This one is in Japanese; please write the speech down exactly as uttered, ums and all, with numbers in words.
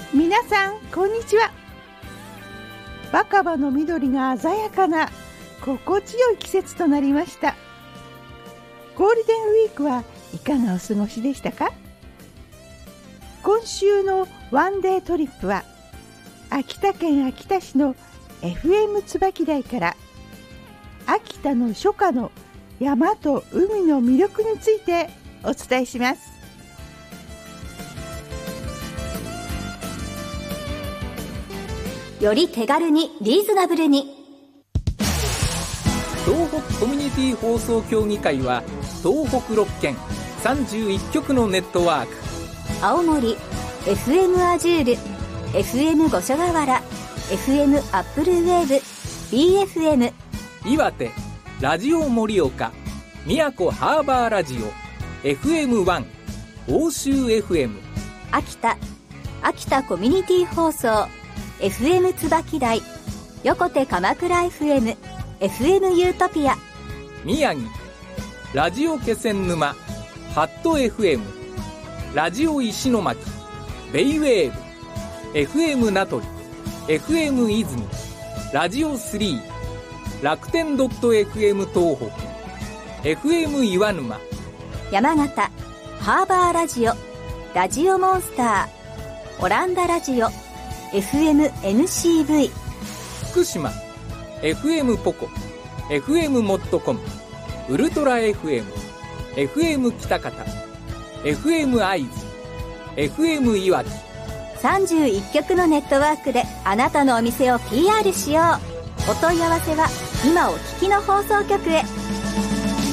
皆さんこんにちは。若葉の緑が鮮やかな心地よい季節となりました。ゴールデンウィークはいかがお過ごしでしたか？今週のワンデートリップは秋田県秋田市の エフエム 椿台から秋田の初夏の山と海の魅力についてお伝えします。 より手軽にリーズナブルに。 東北コミュニティ放送協議会は東北ろっけんさんじゅういっきょくのネットワーク、 青森 エフエム アジュール、 エフエム 五所川原、 エフエム アップルウェーブ、 ビーエフエム岩手ラジオ盛岡、宮古ハーバーラジオ エフエムワン、 欧州 エフエム、 秋田秋田コミュニティ放送 エフエム 椿台、横手鎌倉 エフエム、 エフエム ユートピア、 宮城ラジオ気仙沼ハット エフエム、 ラジオ石巻ベイウェーブ、 エフエム 名取、 エフエム 出水、ラジオスリー、楽天 .fm 東北、 エフエム 岩沼、 山形ハーバーラジオ、ラジオモンスター、オランダラジオ エフエム エヌシーブイ、 福島 エフエム ポコ、 エフエム モットコム、ウルトラ エフエム、 エフエム 北方、 エフエム 会津、 エフエム いわき、 さんじゅういっきょくのネットワークであなたのお店を ピーアール しよう。お問い合わせは今お聞きの放送局へ。